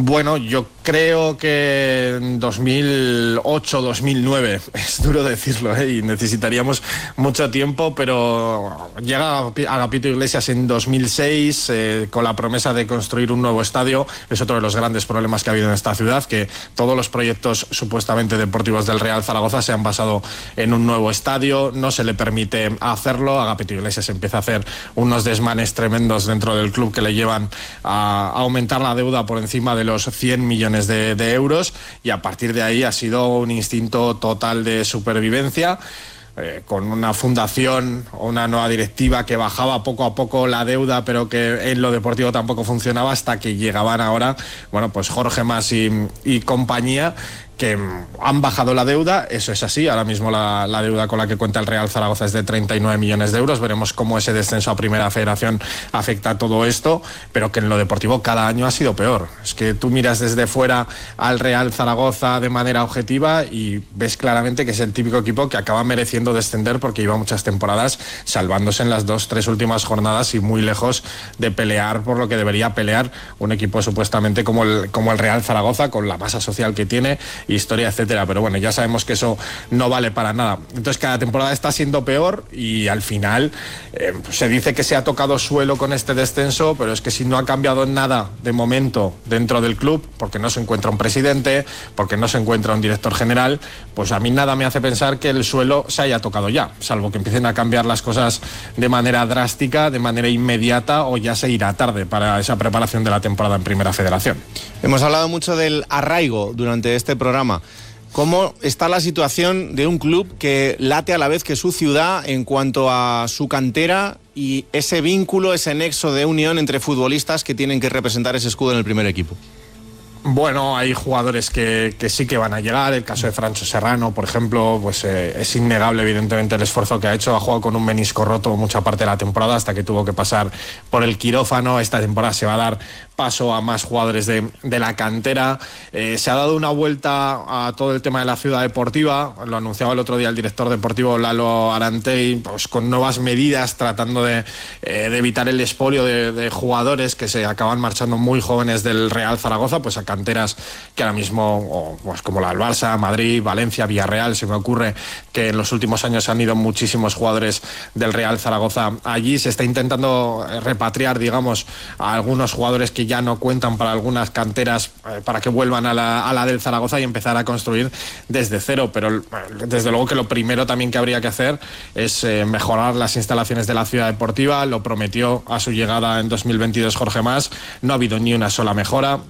Bueno, yo creo que en 2008-2009, es duro decirlo, y necesitaríamos mucho tiempo, pero llega Agapito Iglesias en 2006 con la promesa de construir un nuevo estadio. Es otro de los grandes problemas que ha habido en esta ciudad, que todos los proyectos supuestamente deportivos del Real Zaragoza se han basado en un nuevo estadio, no se le permite hacerlo. Agapito Iglesias empieza a hacer unos desmanes tremendos dentro del club que le llevan a aumentar la deuda por encima de los 100 millones de euros, y a partir de ahí ha sido un instinto total de supervivencia, con una fundación o una nueva directiva que bajaba poco a poco la deuda, pero que en lo deportivo tampoco funcionaba, hasta que llegaban ahora, bueno, pues Jorge Mas y compañía, que han bajado la deuda. Eso es así. Ahora mismo la deuda con la que cuenta el Real Zaragoza es de 39 millones de euros. Veremos cómo ese descenso a Primera Federación afecta a todo esto, pero que en lo deportivo cada año ha sido peor. Es que tú miras desde fuera al Real Zaragoza de manera objetiva y ves claramente que es el típico equipo que acaba mereciendo descender, porque lleva muchas temporadas salvándose en las 2-3 últimas jornadas y muy lejos de pelear por lo que debería pelear un equipo supuestamente como el Real Zaragoza, con la masa social que tiene, historia, etcétera. Pero bueno, ya sabemos que eso no vale para nada. Entonces cada temporada está siendo peor, y al final se dice que se ha tocado suelo con este descenso, pero es que si no ha cambiado nada de momento dentro del club, porque no se encuentra un presidente, porque no se encuentra un director general, pues a mí nada me hace pensar que el suelo se haya tocado ya, salvo que empiecen a cambiar las cosas de manera drástica, de manera inmediata, o ya se irá tarde para esa preparación de la temporada en Primera Federación. Hemos hablado mucho del arraigo durante este programa. ¿Cómo está la situación de un club que late a la vez que su ciudad en cuanto a su cantera y ese vínculo, ese nexo de unión entre futbolistas que tienen que representar ese escudo en el primer equipo? Bueno, hay jugadores que sí que van a llegar. El caso de Francho Serrano, por ejemplo, pues es innegable evidentemente el esfuerzo que ha hecho. Ha jugado con un menisco roto mucha parte de la temporada, hasta que tuvo que pasar por el quirófano. Esta temporada se va a dar paso a más jugadores de la cantera. Se ha dado una vuelta a todo el tema de la ciudad deportiva. Lo anunciaba el otro día el director deportivo Lalo Arantey, pues con nuevas medidas, tratando de evitar el expolio de jugadores que se acaban marchando muy jóvenes del Real Zaragoza, pues a canteras que ahora mismo, pues como la del Barça, Madrid, Valencia, Villarreal. Se me ocurre que en los últimos años han ido muchísimos jugadores del Real Zaragoza allí. Se está intentando repatriar, digamos, a algunos jugadores que ya no cuentan para algunas canteras, para que vuelvan a la del Zaragoza y empezar a construir desde cero. Pero desde luego que lo primero también que habría que hacer es mejorar las instalaciones de la ciudad deportiva. Lo prometió a su llegada en 2022 Jorge Mas. No ha habido ni una sola mejora.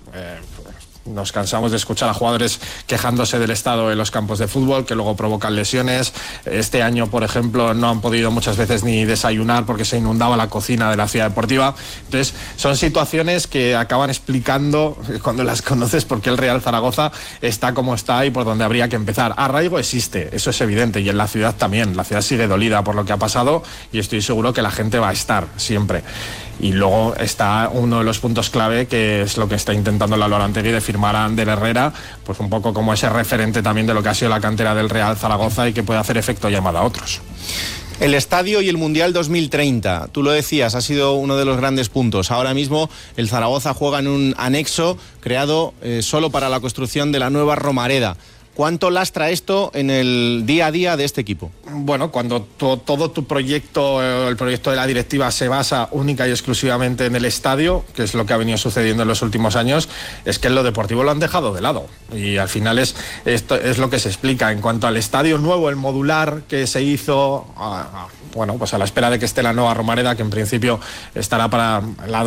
Nos cansamos de escuchar a jugadores quejándose del estado de los campos de fútbol, que luego provocan lesiones. Este año, por ejemplo, no han podido muchas veces ni desayunar porque se inundaba la cocina de la ciudad deportiva. Entonces, son situaciones que acaban explicando, cuando las conoces, por qué el Real Zaragoza está como está y por dónde habría que empezar. Arraigo existe, eso es evidente, y en la ciudad también. La ciudad sigue dolida por lo que ha pasado, y estoy seguro que la gente va a estar siempre. Y luego está uno de los puntos clave, que es lo que está intentando Lalo Arantegui, de firmar a Ander Herrera, pues un poco como ese referente también de lo que ha sido la cantera del Real Zaragoza y que puede hacer efecto llamada a otros. El estadio y el Mundial 2030, tú lo decías, ha sido uno de los grandes puntos. Ahora mismo el Zaragoza juega en un anexo creado solo para la construcción de la nueva Romareda. ¿Cuánto lastra esto en el día a día de este equipo? Bueno, cuando todo tu proyecto, el proyecto de la directiva, se basa única y exclusivamente en el estadio, que es lo que ha venido sucediendo en los últimos años, es que en lo deportivo lo han dejado de lado. Y al final esto es lo que se explica. En cuanto al estadio nuevo, el modular que se hizo, bueno, pues a la espera de que esté la nueva Romareda, que en principio estará para la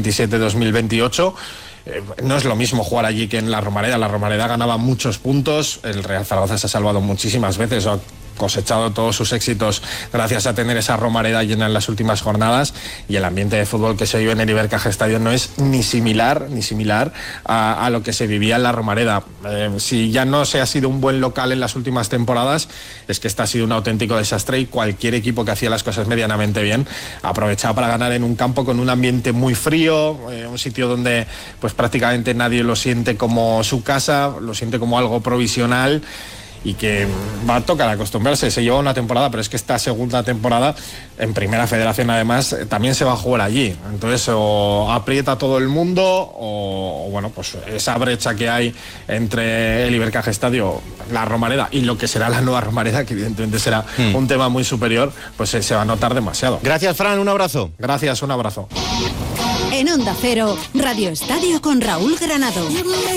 2027-2028, no es lo mismo jugar allí que en la Romareda. La Romareda ganaba muchos puntos, el Real Zaragoza se ha salvado muchísimas veces, ha cosechado todos sus éxitos gracias a tener esa Romareda llena en las últimas jornadas, y el ambiente de fútbol que se vive en el Ibercaja Estadio no es ni similar a lo que se vivía en la Romareda. Si ya no se ha sido un buen local en las últimas temporadas, es que este ha sido un auténtico desastre, y cualquier equipo que hacía las cosas medianamente bien aprovechaba para ganar en un campo con un ambiente muy frío, un sitio donde pues prácticamente nadie lo siente como su casa, lo siente como algo provisional. y que va a tocar acostumbrarse. Se lleva una temporada, pero es que esta segunda temporada en Primera Federación además también se va a jugar allí. Entonces o aprieta todo el mundo o bueno, pues esa brecha que hay entre el Ibercaja Estadio, la Romareda y lo que será la nueva Romareda, que evidentemente será un tema muy superior, pues se va a notar demasiado. Gracias, Fran, un abrazo. Gracias, un abrazo. En Onda Cero, Radio Estadio con Raúl Granado.